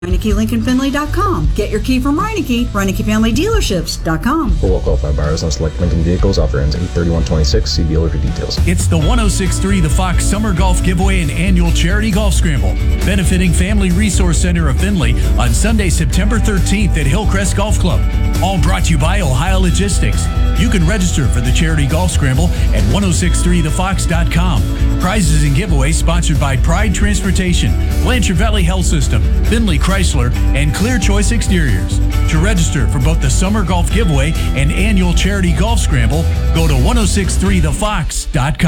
ReinekeLincolnFinley.com. Get your key from Reineke. ReinekeFamilyDealerships.com. For well-qualified buyers on select Lincoln vehicles, offer ends 8/31/26. See dealer for details. It's the 106.3 The Fox Summer Golf Giveaway and Annual Charity Golf Scramble, benefiting Family Resource Center of Findlay on Sunday, September 13th at Hillcrest Golf Club. All brought to you by Ohio Logistics. You can register for the Charity Golf Scramble at 1063thefox.com. Prizes and giveaways sponsored by Pride Transportation, Blanchard Valley Health System, Findlay Chrysler, and Clear Choice Exteriors. To register for both the Summer Golf Giveaway and Annual Charity Golf Scramble, go to 1063thefox.com.